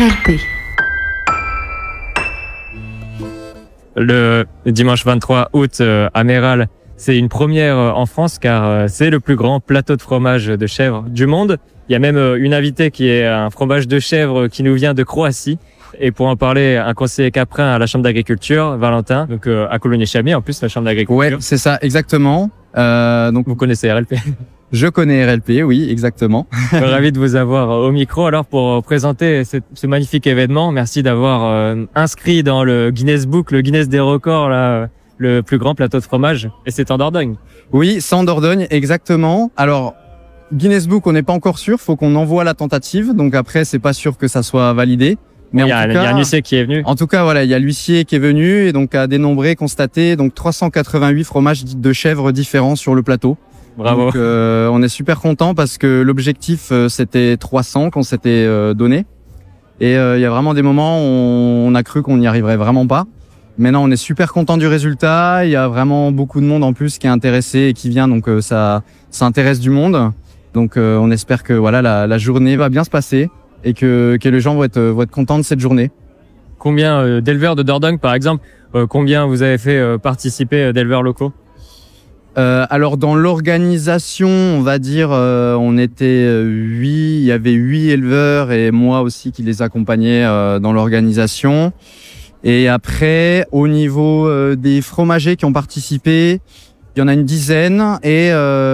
RLP. Le dimanche 23 août à Méral, c'est une première en France car c'est le plus grand plateau de fromage de chèvre du monde. Il y a même une invitée qui est un fromage de chèvre qui nous vient de Croatie. Et pour en parler, un conseiller caprin à la Chambre d'agriculture, Valentin, donc à Cologny-Chamiers, en plus la Chambre d'agriculture. Ouais, c'est ça, exactement. Donc vous connaissez RLP. Je connais RLP, oui, exactement. Ravi de vous avoir au micro. Alors pour présenter ce magnifique événement, merci d'avoir inscrit dans le Guinness Book, le Guinness des records, là, le plus grand plateau de fromage. Et c'est en Dordogne. Oui, c'est en Dordogne, exactement. Alors, Guinness Book, on n'est pas encore sûr. Faut qu'on envoie la tentative. Donc après, c'est pas sûr que ça soit validé. Mais il y a un huissier qui est venu. En tout cas, voilà, il y a l'huissier qui est venu et donc a dénombré, constaté donc 388 fromages de chèvre différents sur le plateau. Bravo. Donc, on est super content parce que l'objectif c'était 300 qu'on s'était donné. Et il y a vraiment des moments où on a cru qu'on n'y arriverait vraiment pas. Maintenant, on est super content du résultat. Il y a vraiment beaucoup de monde en plus qui est intéressé et qui vient, donc ça intéresse du monde. Donc, on espère que voilà la journée va bien se passer et que les gens vont être contents de cette journée. Combien d'éleveurs de Dordogne, par exemple, combien vous avez fait participer d'éleveurs locaux? Alors dans l'organisation, on va dire, on était 8, il y avait 8 éleveurs et moi aussi qui les accompagnais dans l'organisation. Et après, au niveau des fromagers qui ont participé, il y en a une dizaine et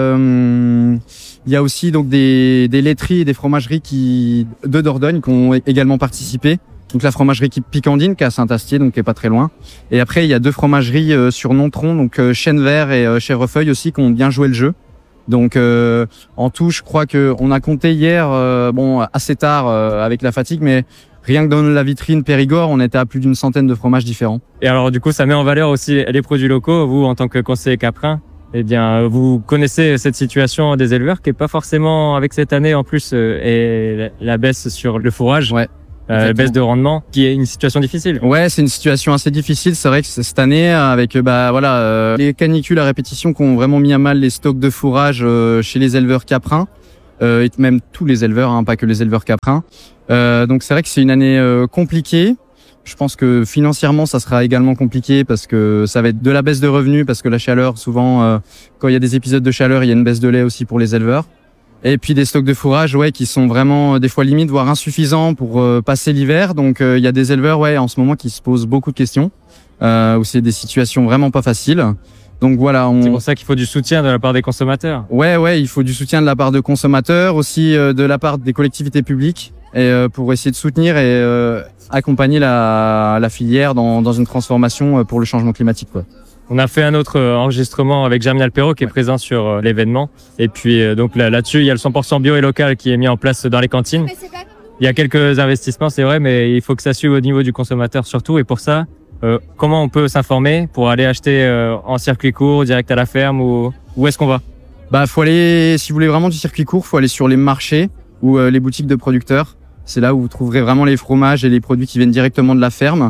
il y a aussi donc des laiteries et des fromageries de Dordogne qui ont également participé. Donc la fromagerie Picandine qui est à Saint-Astier, donc qui est pas très loin. Et après il y a 2 fromageries sur Nontron, donc Chêne Vert et Chèvrefeuille aussi qui ont bien joué le jeu. Donc en tout, je crois que on a compté hier, assez tard avec la fatigue, mais rien que dans la vitrine Périgord, on était à plus d'une centaine de fromages différents. Et alors du coup, ça met en valeur aussi les produits locaux. Vous, en tant que conseiller caprin, eh bien, vous connaissez cette situation des éleveurs qui est pas forcément avec cette année en plus et la baisse sur le fourrage. Ouais. Baisse de rendement, qui est une situation difficile. Ouais, c'est une situation assez difficile. C'est vrai que cette année, avec les canicules à répétition qui ont vraiment mis à mal les stocks de fourrage chez les éleveurs caprins, et même tous les éleveurs, pas que les éleveurs caprins. Donc c'est vrai que c'est une année compliquée. Je pense que financièrement, ça sera également compliqué parce que ça va être de la baisse de revenus, parce que la chaleur, souvent, quand il y a des épisodes de chaleur, il y a une baisse de lait aussi pour les éleveurs. Et puis des stocks de fourrage, qui sont vraiment des fois limites, voire insuffisants pour passer l'hiver. Donc il y a des éleveurs, en ce moment qui se posent beaucoup de questions, où c'est des situations vraiment pas faciles. Donc voilà. C'est pour ça qu'il faut du soutien de la part des consommateurs. Ouais, il faut du soutien de la part de consommateurs, aussi de la part des collectivités publiques, et pour essayer de soutenir et accompagner la filière dans une transformation pour le changement climatique, quoi. On a fait un autre enregistrement avec Germinal Perrault qui est présent sur l'événement. Et puis donc là-dessus, il y a le 100% bio et local qui est mis en place dans les cantines. Il y a quelques investissements, c'est vrai, mais il faut que ça suive au niveau du consommateur surtout. Et pour ça, comment on peut s'informer pour aller acheter en circuit court, direct à la ferme, ou où est-ce qu'on va? Faut aller, si vous voulez vraiment du circuit court, faut aller sur les marchés ou les boutiques de producteurs. C'est là où vous trouverez vraiment les fromages et les produits qui viennent directement de la ferme.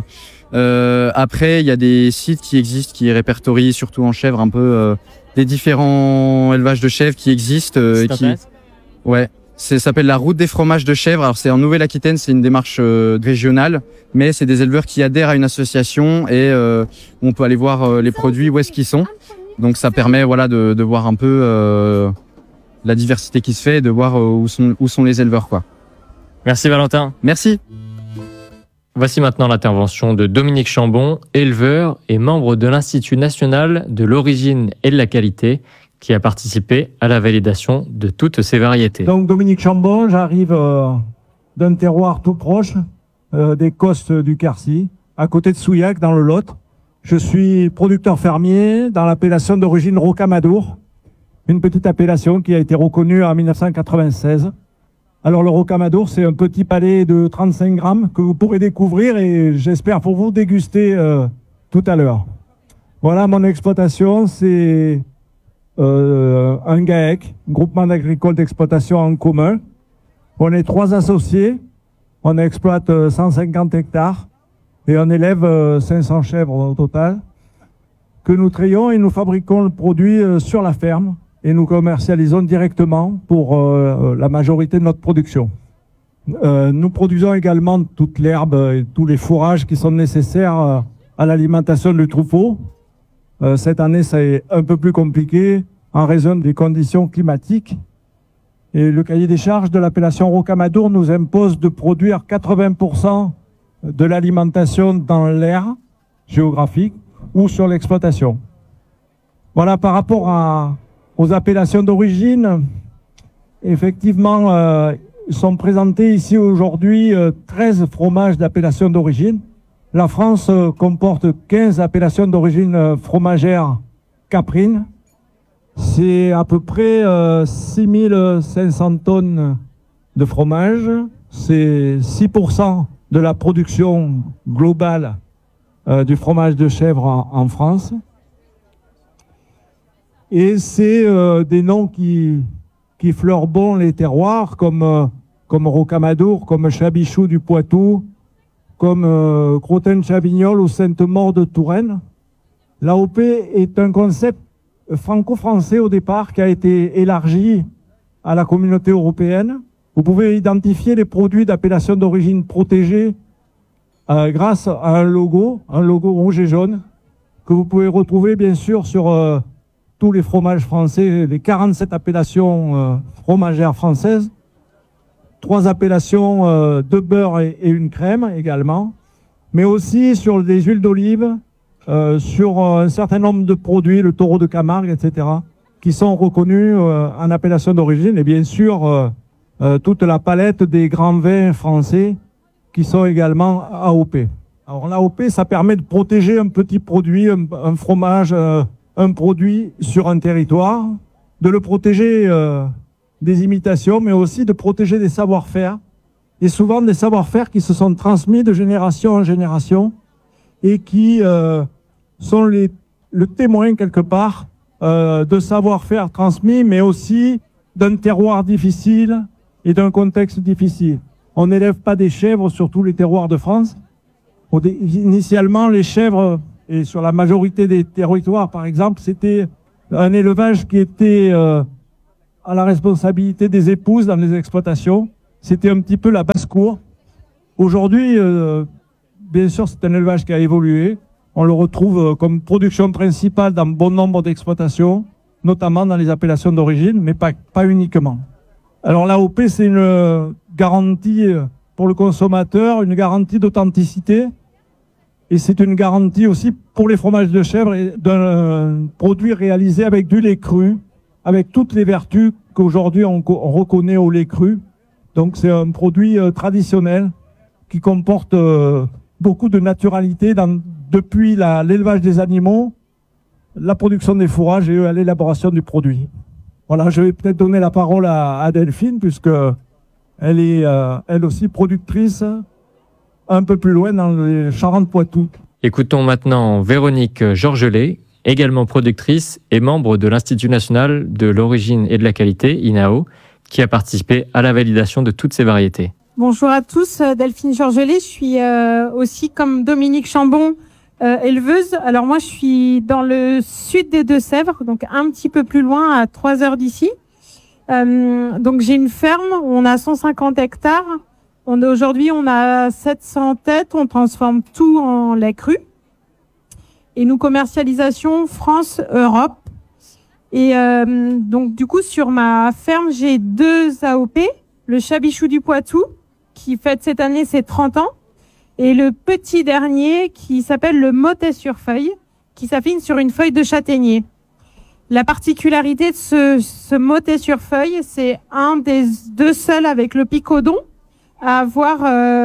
Après, il y a des sites qui existent, qui répertorient surtout en chèvre un peu des différents élevages de chèvres qui existent. Ça s'appelle la route des fromages de chèvre. Alors c'est en Nouvelle-Aquitaine, c'est une démarche régionale, mais c'est des éleveurs qui adhèrent à une association et on peut aller voir les produits où est-ce qu'ils sont. Donc ça permet de voir un peu la diversité qui se fait et de voir où sont les éleveurs, quoi. Merci Valentin. Merci. Voici maintenant l'intervention de Dominique Chambon, éleveur et membre de l'Institut national de l'origine et de la qualité, qui a participé à la validation de toutes ces variétés. Donc Dominique Chambon, j'arrive d'un terroir tout proche, des Costes du Quercy, à côté de Souillac, dans le Lot. Je suis producteur fermier dans l'appellation d'origine Rocamadour, une petite appellation qui a été reconnue en 1996. Alors le Rocamadour, c'est un petit palais de 35 grammes que vous pourrez découvrir et j'espère pour vous déguster tout à l'heure. Voilà, mon exploitation, c'est un GAEC, groupement agricole d'exploitation en commun. On est 3 associés, on exploite 150 hectares et on élève 500 chèvres au total, que nous trayons et nous fabriquons le produit sur la ferme. Et nous commercialisons directement pour la majorité de notre production. Nous produisons également toute l'herbe et tous les fourrages qui sont nécessaires à l'alimentation du troupeau. Cette année, ça est un peu plus compliqué en raison des conditions climatiques. Et le cahier des charges de l'appellation Rocamadour nous impose de produire 80% de l'alimentation dans l'aire géographique ou sur l'exploitation. Voilà, par rapport aux appellations d'origine, effectivement, sont présentés ici aujourd'hui 13 fromages d'appellation d'origine. La France comporte 15 appellations d'origine fromagère caprine. C'est à peu près 6500 tonnes de fromage. C'est 6% de la production globale du fromage de chèvre en France. Et c'est des noms qui fleurent bon les terroirs, comme Rocamadour, comme Chabichou du Poitou, comme Crottin-Chavignol ou Sainte-Maure de Touraine. L'AOP est un concept franco-français au départ qui a été élargi à la communauté européenne. Vous pouvez identifier les produits d'appellation d'origine protégée grâce à un logo rouge et jaune, que vous pouvez retrouver bien sûr sur tous les fromages français, les 47 appellations fromagères françaises, 3 appellations de beurre et une crème également, mais aussi sur des huiles d'olive, sur un certain nombre de produits, le taureau de Camargue, etc., qui sont reconnus en appellation d'origine, et bien sûr toute la palette des grands vins français qui sont également AOP. Alors l'AOP, ça permet de protéger un petit produit, un fromage, un produit sur un territoire, de le protéger des imitations, mais aussi de protéger des savoir-faire, et souvent des savoir-faire qui se sont transmis de génération en génération et qui sont le témoin quelque part de savoir-faire transmis, mais aussi d'un terroir difficile et d'un contexte difficile. On n'élève pas des chèvres sur tous les terroirs de France. Initialement, les chèvres, et sur la majorité des territoires, par exemple, c'était un élevage qui était à la responsabilité des épouses dans les exploitations. C'était un petit peu la basse-cour. Aujourd'hui, bien sûr, c'est un élevage qui a évolué. On le retrouve comme production principale dans bon nombre d'exploitations, notamment dans les appellations d'origine, mais pas uniquement. Alors l'AOP, c'est une garantie pour le consommateur, une garantie d'authenticité, et c'est une garantie aussi pour les fromages de chèvre d'un produit réalisé avec du lait cru, avec toutes les vertus qu'aujourd'hui on reconnaît au lait cru. Donc c'est un produit traditionnel qui comporte beaucoup de naturalité depuis l'élevage des animaux, la production des fourrages et à l'élaboration du produit. Voilà, je vais peut-être donner la parole à Delphine, puisque elle est elle aussi productrice un peu plus loin dans les Charentes-Poitou. Écoutons maintenant Véronique Georgelet, également productrice et membre de l'Institut national de l'origine et de la qualité, INAO, qui a participé à la validation de toutes ces variétés. Bonjour à tous, Delphine Georgelet, je suis aussi comme Dominique Chambon, éleveuse. Alors moi je suis dans le sud des Deux-Sèvres, donc un petit peu plus loin, à 3 heures d'ici. Donc j'ai une ferme où on a 150 hectares. Aujourd'hui on a 700 têtes, on transforme tout en lait cru. Et nous commercialisation France, Europe. Et donc du coup sur ma ferme j'ai 2 AOP, le Chabichou du Poitou qui fête cette année ses 30 ans. Et le petit dernier qui s'appelle le Motet sur feuille, qui s'affine sur une feuille de châtaignier. La particularité de ce Motet sur feuille, c'est un des 2 seuls avec le picodon à avoir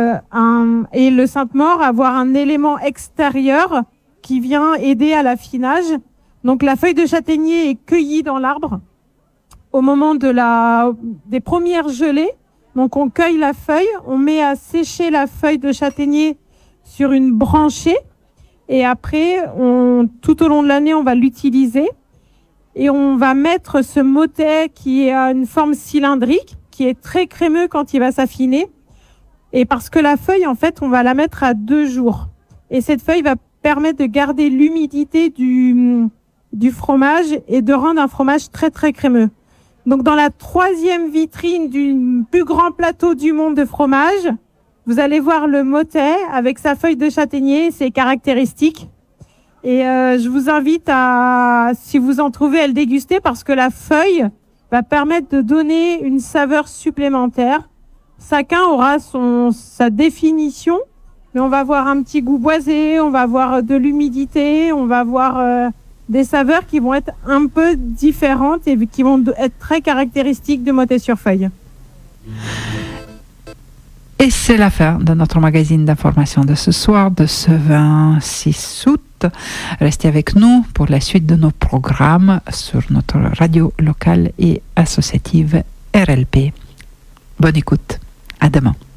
et le Sainte-Maure à avoir un élément extérieur qui vient aider à l'affinage. Donc la feuille de châtaignier est cueillie dans l'arbre au moment des premières gelées. Donc on cueille la feuille, on met à sécher la feuille de châtaignier sur une branchée et après, tout au long de l'année, on va l'utiliser et on va mettre ce motet qui a une forme cylindrique, qui est très crémeux quand il va s'affiner. Et parce que la feuille, en fait, on va la mettre à 2 jours. Et cette feuille va permettre de garder l'humidité du fromage et de rendre un fromage très très crémeux. Donc dans la troisième vitrine du plus grand plateau du monde de fromage, vous allez voir le Motet avec sa feuille de châtaignier, ses caractéristiques. Et je vous invite à, si vous en trouvez, à le déguster parce que la feuille va permettre de donner une saveur supplémentaire. Chacun aura sa définition, mais on va avoir un petit goût boisé, on va avoir de l'humidité, on va avoir des saveurs qui vont être un peu différentes et qui vont être très caractéristiques de Motet sur feuille. Et c'est la fin de notre magazine d'information de ce soir, de ce 26 août. Restez avec nous pour la suite de nos programmes sur notre radio locale et associative RLP. Bonne écoute. À demain.